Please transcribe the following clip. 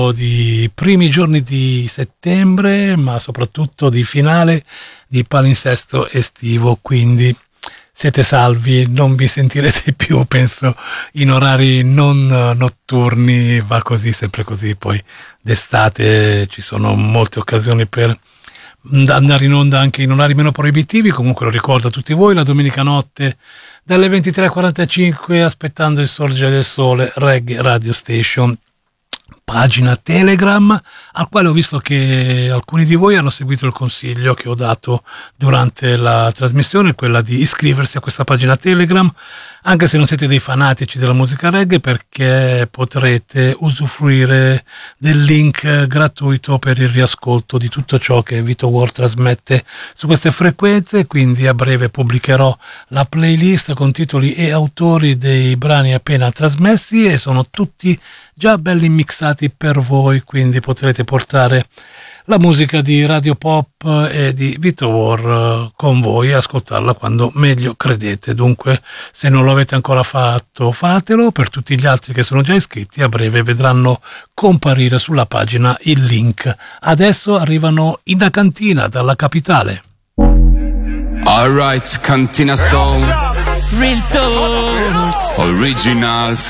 di primi giorni di settembre, ma soprattutto di finale di palinsesto estivo, quindi siete salvi, non vi sentirete più, penso, in orari non notturni, va così, sempre così. Poi d'estate ci sono molte occasioni per andare in onda anche in orari meno proibitivi. Comunque lo ricordo a tutti voi, la domenica notte dalle 23:45, aspettando il sorgere del sole, Reggae Radio Station, pagina Telegram, al quale ho visto che alcuni di voi hanno seguito il consiglio che ho dato durante la trasmissione, quella di iscriversi a questa pagina Telegram, anche se non siete dei fanatici della musica reggae, perché potrete usufruire del link gratuito per il riascolto di tutto ciò che Vito War trasmette su queste frequenze. Quindi a breve pubblicherò la playlist con titoli e autori dei brani appena trasmessi, e sono tutti già belli mixati per voi, quindi potrete portare la musica di Radio Pop e di Vito War con voi e ascoltarla quando meglio credete. Dunque, se non lo avete ancora fatto, fatelo. Per tutti gli altri che sono già iscritti, a breve vedranno comparire sulla pagina il link. Adesso arrivano in cantina dalla capitale. Alright, Cantina Sound Real Talk Original